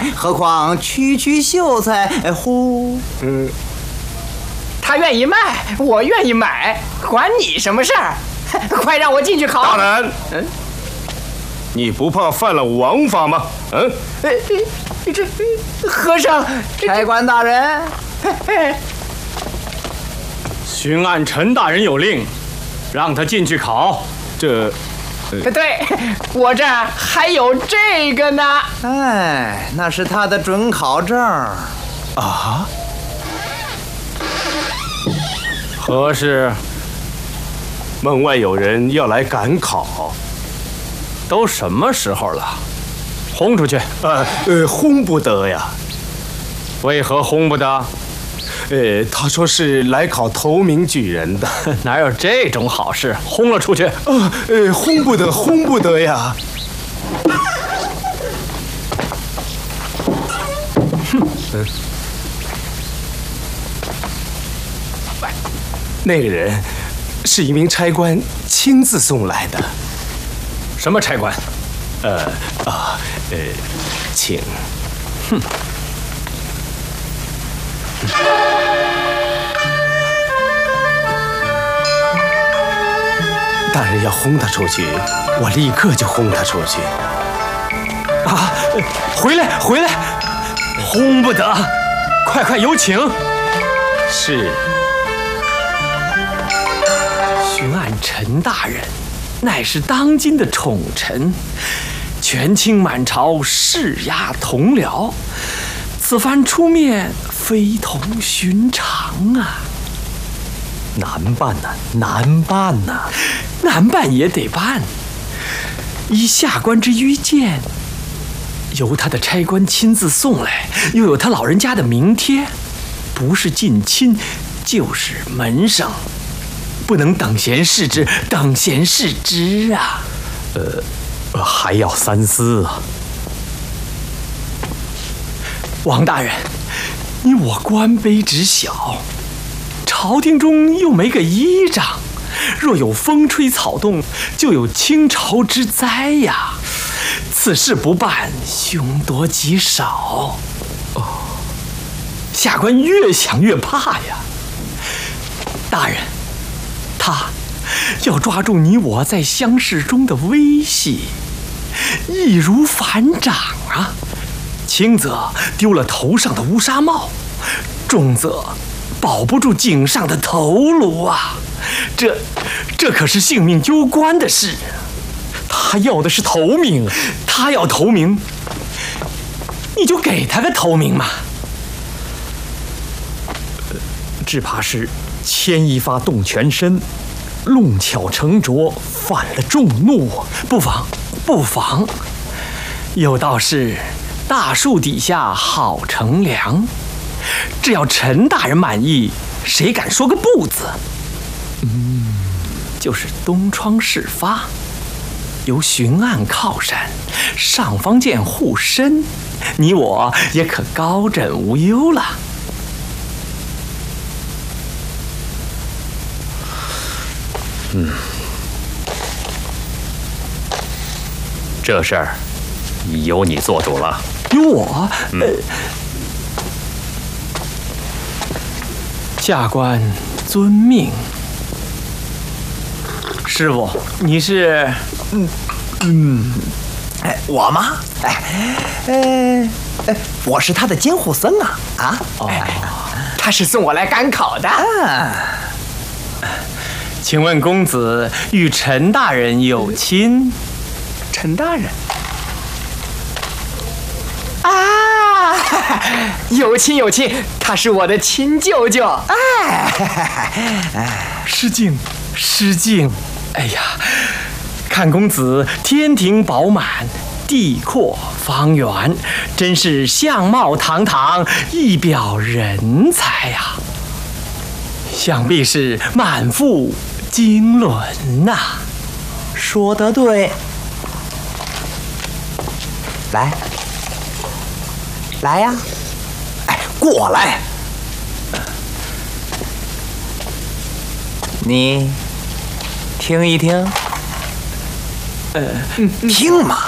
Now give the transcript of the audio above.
何况区秀才呼。 他愿意卖，我愿意买，管你什么事儿？快让我进去考。 大人，你不怕犯了王法吗？ 这和尚， 差官大人， 巡按陈大人有令，让他进去考。 这， 对，我这儿还有这个呢。 哎，那是他的准考证。 啊？ 何事？ 门外有人要来赶考。 都什么时候了？轰出去！ 轰不得呀。 为何轰不得？ 他说是来考头名举人的。 哪有这种好事？轰了出去！ 轰不得，轰不得呀！那个人是一名差官亲自送来的。 什么差官？ 请。大人要轰他出去，我立刻就轰他出去。 啊！回来，回来！轰不得！快有请！ 是。 巡按陈大人，乃是当今的宠臣，权倾满朝，势压同僚。此番出面，非同寻常啊！ 难办呐，难办呐！ 难办也得办。依下官之愚见，由他的差官亲自送来，又有他老人家的名帖，不是近亲，就是门生，不能等闲视之，等闲视之啊！ 还要三思啊！ 王大人，你我官卑职小，朝廷中又没个依仗，若有风吹草动，就有倾巢之灾呀！此事不办，凶多吉少。下官越想越怕呀！大人，他要抓住你我在乡试中的威信，易如反掌啊！轻则丢了头上的乌纱帽，重则保不住颈上的头颅啊！这可是性命攸关的事。他要的是头名，他要头名，你就给他个头名嘛。 只怕是牵一发动全身，弄巧成拙，犯了众怒。 不妨，不妨。有道是大树底下好乘凉，只要陈大人满意，谁敢说个不字？就是东窗事发，由巡按靠山，上方见护身，你我也可高枕无忧了。 这事儿由你做主了。 由我？下官遵命。师傅，你是？ 我吗？我是他的监护僧啊！ 他是送我来赶考的。 请问公子与陈大人有亲？ 陈大人啊，有亲有亲，他是我的亲舅舅。 失敬，失敬。哎呀，看公子天庭饱满，地阔方圆，真是相貌堂堂，一表人才呀！想必是满腹经纶呐。 说得对。来呀！过来。你听一听。听嘛。